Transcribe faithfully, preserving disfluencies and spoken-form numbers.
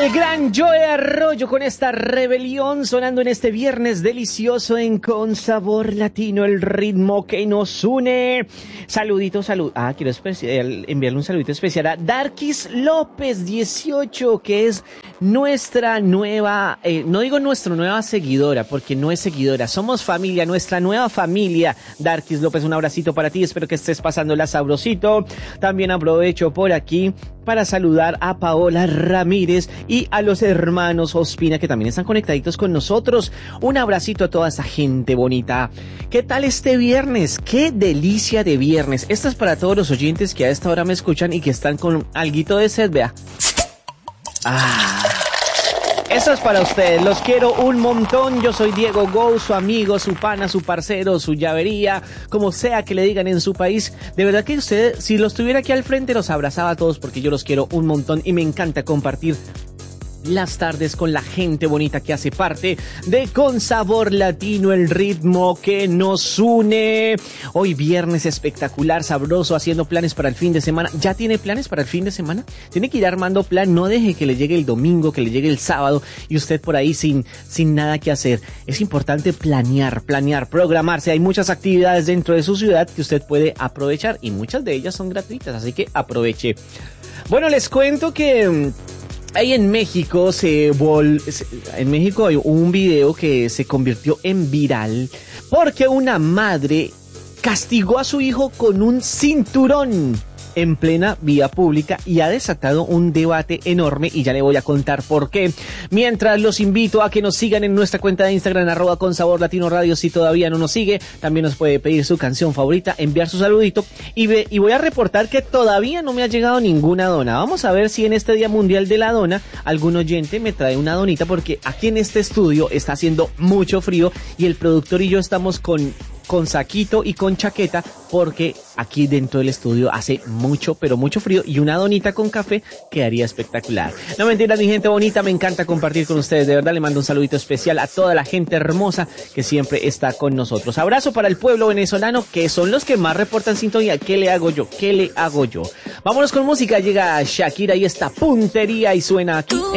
El gran Joe Arroyo con esta rebelión sonando en este viernes delicioso en Con Sabor Latino, el ritmo que nos une. Saludito, salud. Ah, quiero especial, enviarle un saludito especial a Darkis López dieciocho, que es nuestra nueva, eh, no digo nuestra nueva seguidora, porque no es seguidora, somos familia, nuestra nueva familia. Darkis López, un abracito para ti, espero que estés pasándola sabrosito. También aprovecho por aquí para saludar a Paola Ramírez y a los hermanos Ospina, que también están conectaditos con nosotros. Un abracito a toda esa gente bonita. ¿Qué tal este viernes? ¡Qué delicia de viernes! Esto es para todos los oyentes que a esta hora me escuchan y que están con alguito de sed, vea. Ah... Eso es para ustedes, los quiero un montón. Yo soy Diego Go, su amigo, su pana, su parcero, su llavería, como sea que le digan en su país. De verdad que usted, si los tuviera aquí al frente, los abrazaba a todos porque yo los quiero un montón y me encanta compartir las tardes con la gente bonita que hace parte de Con Sabor Latino, el ritmo que nos une. Hoy viernes espectacular, sabroso, haciendo planes para el fin de semana. ¿Ya tiene planes para el fin de semana? Tiene que ir armando plan, no deje que le llegue el domingo, que le llegue el sábado y usted por ahí sin, sin nada que hacer. Es importante planear, planear, programarse. Hay muchas actividades dentro de su ciudad que usted puede aprovechar y muchas de ellas son gratuitas, así que aproveche. Bueno, les cuento que ahí en México se vol... en México hay un video que se convirtió en viral porque una madre castigó a su hijo con un cinturón en plena vía pública y ha desatado un debate enorme y ya le voy a contar por qué. Mientras los invito a que nos sigan en nuestra cuenta de Instagram, arroba Con Sabor Latino Radio. Si todavía no nos sigue, también nos puede pedir su canción favorita, enviar su saludito y, ve, y voy a reportar que todavía no me ha llegado ninguna dona. Vamos a ver si en este Día Mundial de la Dona algún oyente me trae una donita, porque aquí en este estudio está haciendo mucho frío y el productor y yo estamos con con saquito y con chaqueta porque aquí dentro del estudio hace mucho, pero mucho frío y una donita con café quedaría espectacular. No mentiras, mi gente bonita, me encanta compartir con ustedes, de verdad le mando un saludito especial a toda la gente hermosa que siempre está con nosotros. Abrazo para el pueblo venezolano, que son los que más reportan sintonía. ¿Qué le hago yo? ¿Qué le hago yo? Vámonos con música, llega Shakira y esta puntería y suena aquí.